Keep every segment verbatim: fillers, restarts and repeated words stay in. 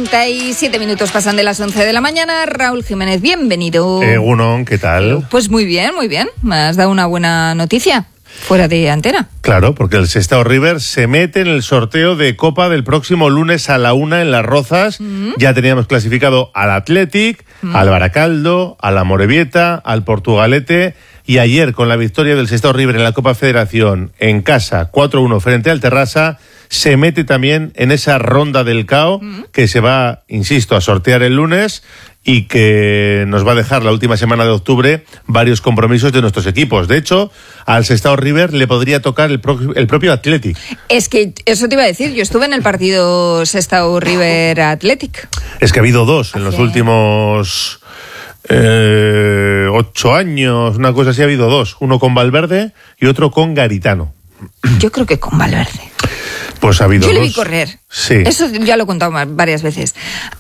treinta y siete minutos pasan de las once de la mañana. Raúl Jiménez, bienvenido. Eh, Gunón, ¿qué tal? Pues muy bien, muy bien. Me has dado una buena noticia. Fuera de antena. Claro, porque el Sestao River se mete en el sorteo de Copa del próximo lunes a la una en Las Rozas. Mm. Ya teníamos clasificado al Athletic, mm. al Baracaldo, a la Morevieta, al Portugalete. Y ayer, con la victoria del Sestao River en la Copa Federación en casa, cuatro uno frente al Terrassa, se mete también en esa ronda del C A O mm. que se va, insisto, a sortear el lunes y que nos va a dejar la última semana de octubre varios compromisos de nuestros equipos. De hecho, al Sestao River le podría tocar el, pro, el propio Athletic. Es que eso te iba a decir, yo estuve en el partido Sestao River Athletic. Es que ha habido dos en los últimos eh, ocho años, una cosa así, ha habido dos. Uno con Valverde y otro con Garitano. Yo creo que con Valverde. Pues ha habido Yo dos. le vi correr. Sí. Eso ya lo he contado varias veces.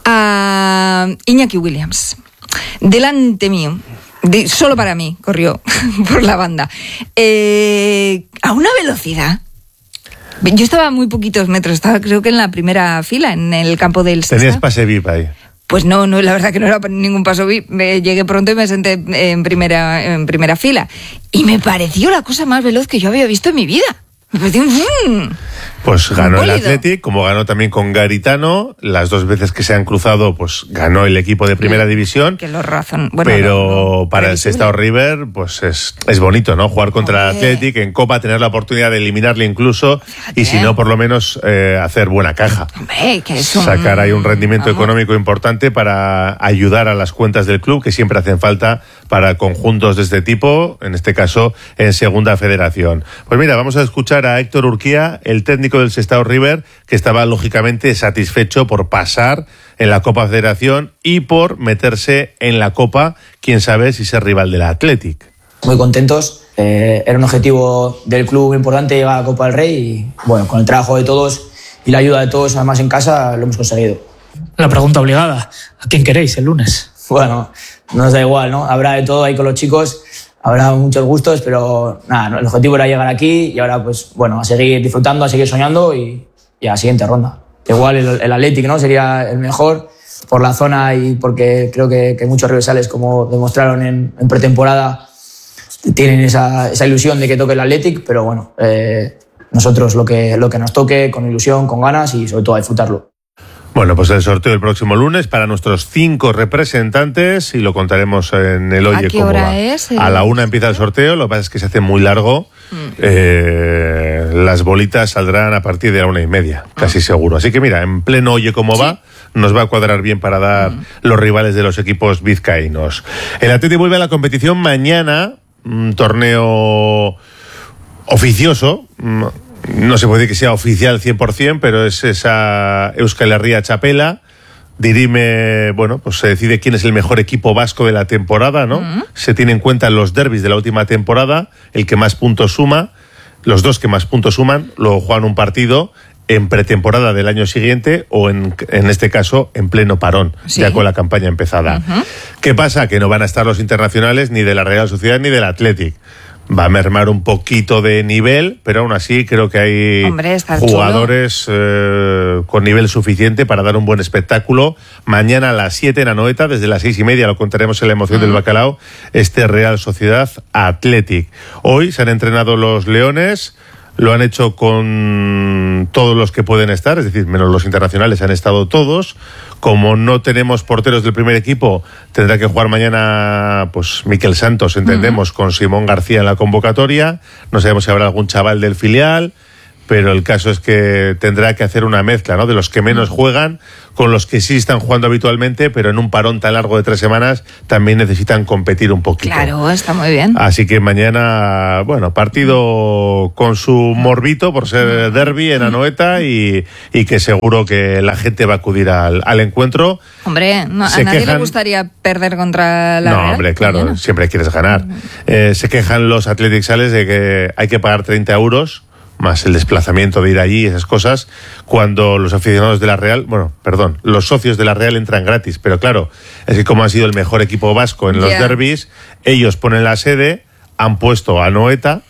A Iñaki Williams, delante mío, de, solo para mí, corrió por la banda. Eh, a una velocidad. Yo estaba a muy poquitos metros, estaba creo que en la primera fila, en el campo del Sestao. ¿Tenías pase V I P ahí? Pues no, no, la verdad que no era ningún paso V I P. Me llegué pronto y me senté en primera, en primera fila. Y me pareció la cosa más veloz que yo había visto en mi vida. Me pareció un... Pues ganó el Athletic, como ganó también con Garitano. Las dos veces que se han cruzado, pues ganó el equipo de primera división. Que lo razón. Bueno, pero no, no, para el Sestao River, pues es, es bonito, ¿no? Jugar contra Hombre. el Athletic en Copa, tener la oportunidad de eliminarle incluso. Fíjate. Y si no, por lo menos eh, hacer buena caja. Hombre, que es un... Sacar ahí un rendimiento Vamos. económico importante para ayudar a las cuentas del club, que siempre hacen falta para conjuntos de este tipo, en este caso en Segunda Federación. Pues mira, vamos a escuchar a Héctor Urquía, el técnico del Sestao River, que estaba lógicamente satisfecho por pasar en la Copa Federación y por meterse en la Copa, quién sabe si ser rival del Athletic. Muy contentos, eh, era un objetivo del club muy importante llegar a la Copa del Rey y bueno, con el trabajo de todos y la ayuda de todos, además en casa, lo hemos conseguido. La pregunta obligada, ¿a quién queréis el lunes? Bueno, nos da igual, ¿no? Habrá de todo ahí con los chicos, habrá muchos gustos, pero nada, el objetivo era llegar aquí y ahora pues bueno, a seguir disfrutando, a seguir soñando y, y a la siguiente ronda. Igual el, el Athletic, ¿no? Sería el mejor por la zona y porque creo que, que muchos rivales, como demostraron en, en pretemporada, tienen esa, esa ilusión de que toque el Athletic, pero bueno, eh, nosotros lo que, lo que nos toque, con ilusión, con ganas y sobre todo a disfrutarlo. Bueno, pues el sorteo el próximo lunes para nuestros cinco representantes y lo contaremos en el Oye ¿A qué cómo hora va. Es? A la una empieza el sorteo, lo que pasa es que se hace muy largo. Mm. Eh, las bolitas saldrán a partir de la una y media, casi mm. seguro. Así que mira, en pleno Oye cómo ¿Sí? va, nos va a cuadrar bien para dar mm. los rivales de los equipos vizcaínos. El Athletic vuelve a la competición mañana, un torneo oficioso. No se puede decir que sea oficial cien por ciento, pero es esa Euskal Herria Txapela. Dirime, bueno, pues se decide quién es el mejor equipo vasco de la temporada, ¿no? Uh-huh. Se tiene en cuenta los derbis de la última temporada, el que más puntos suma, los dos que más puntos suman, luego juegan un partido en pretemporada del año siguiente o en, en este caso en pleno parón, ¿Sí? ya con la campaña empezada. Uh-huh. ¿Qué pasa? Que no van a estar los internacionales ni de la Real Sociedad ni del Athletic. Va a mermar un poquito de nivel, pero aún así creo que hay Hombre, jugadores eh, con nivel suficiente para dar un buen espectáculo. Mañana a las siete en Anoeta, desde las seis y media, lo contaremos en la emoción mm. del bacalao, este Real Sociedad Athletic. Hoy se han entrenado los Leones, lo han hecho con todos los que pueden estar, es decir, menos los internacionales, han estado todos. Como no tenemos porteros del primer equipo, tendrá que jugar mañana pues Miquel Santos, entendemos, uh-huh. con Simón García en la convocatoria. No sabemos si habrá algún chaval del filial, pero el caso es que tendrá que hacer una mezcla, ¿no? De los que menos juegan con los que sí están jugando habitualmente, pero en un parón tan largo de tres semanas también necesitan competir un poquito. Claro, está muy bien. Así que mañana, bueno, partido con su morbito por ser derbi en Anoeta y, y que seguro que la gente va a acudir al, al encuentro. Hombre, no, a nadie quejan... le gustaría perder contra la No, Real, hombre, claro, mañana. Siempre quieres ganar. Uh-huh. Eh, se quejan los Athletic Sales de que hay que pagar treinta euros más el desplazamiento de ir allí y esas cosas, cuando los aficionados de la Real, bueno, perdón, los socios de la Real entran gratis, pero claro, es que como ha sido el mejor equipo vasco en los yeah. derbis, ellos ponen la sede, han puesto a Anoeta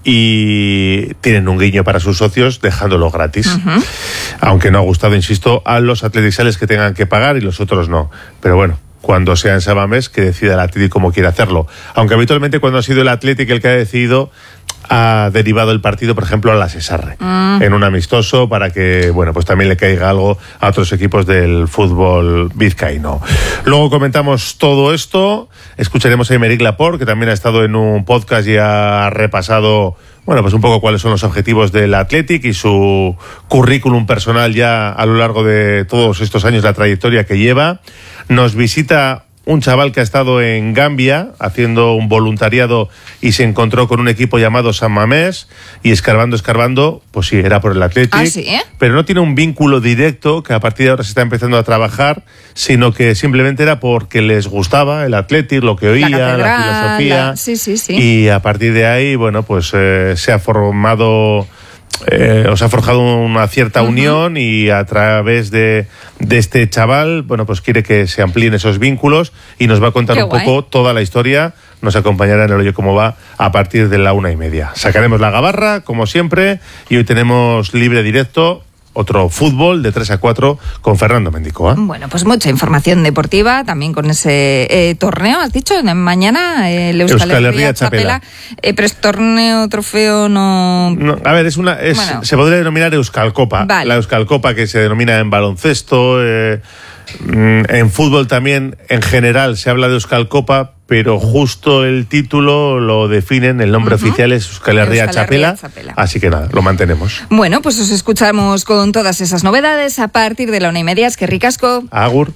y tienen un guiño para sus socios dejándolo gratis. Uh-huh. Aunque no ha gustado, insisto, a los atleticales que tengan que pagar y los otros no. Pero bueno, cuando sea en San Mamés, que decida el Athletic cómo quiere hacerlo. Aunque habitualmente cuando ha sido el Athletic el que ha decidido, ha derivado el partido, por ejemplo, a la Cesarre, mm. en un amistoso, para que, bueno, pues también le caiga algo a otros equipos del fútbol vizcaíno. Luego comentamos todo esto, escucharemos a Aymeric Laporte, que también ha estado en un podcast y ha repasado, bueno, pues un poco cuáles son los objetivos del Athletic y su currículum personal ya a lo largo de todos estos años, la trayectoria que lleva. Nos visita un chaval que ha estado en Gambia haciendo un voluntariado y se encontró con un equipo llamado San Mamés, y escarbando, escarbando, pues sí, era por el Athletic. ¿Ah, sí? Pero no tiene un vínculo directo que a partir de ahora se está empezando a trabajar, sino que simplemente era porque les gustaba el Athletic, lo que oía, la, catedral, la filosofía. La... Sí, sí, sí. Y a partir de ahí, bueno, pues eh, se ha formado... Eh, os ha forjado una cierta uh-huh. unión, y a través de, de este chaval, bueno, pues quiere que se amplíen esos vínculos y nos va a contar Qué un guay. poco toda la historia. Nos acompañará en el Oye Cómo Va a partir de la una y media. Sacaremos la gabarra, como siempre, y hoy tenemos libre directo. Otro fútbol de tres a cuatro con Fernando Mendicoa. Bueno, pues mucha información deportiva también con ese eh, torneo, has dicho, mañana eh, el Euskal, Euskal Herria Txapela, eh, pero es torneo, trofeo, no... no a ver, es una es, bueno. se podría denominar Euskal Copa, vale. La Euskal Copa, que se denomina en baloncesto, eh, en fútbol también, en general se habla de Euskal Copa, pero justo el título lo definen, el nombre uh-huh. oficial es Euskal Herria Txapela, así que nada, lo mantenemos. Bueno, pues os escuchamos con todas esas novedades a partir de la una y media. Es que ricasco. Agur.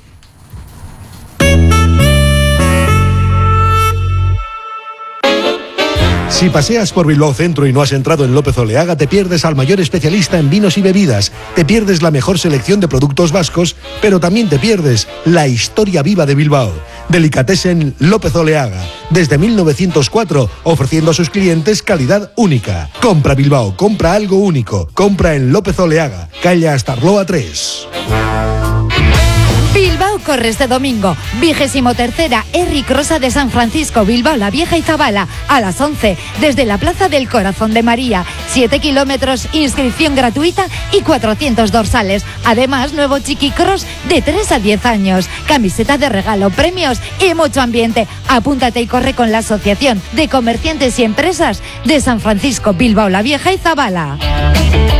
Si paseas por Bilbao Centro y no has entrado en López Oleaga, te pierdes al mayor especialista en vinos y bebidas, te pierdes la mejor selección de productos vascos, pero también te pierdes la historia viva de Bilbao. Delicatessen López Oleaga, desde mil novecientos cuatro, ofreciendo a sus clientes calidad única. Compra Bilbao, compra algo único, compra en López Oleaga, calle Astarloa tres. Bilbao corre este domingo, vigésimo tercera Herri Crosa de San Francisco, Bilbao la Vieja y Zabala, a las once, desde la Plaza del Corazón de María. siete kilómetros, inscripción gratuita y cuatrocientos dorsales. Además, nuevo Chiqui Cross de tres a diez años. Camiseta de regalo, premios y mucho ambiente. Apúntate y corre con la Asociación de Comerciantes y Empresas de San Francisco, Bilbao la Vieja y Zabala.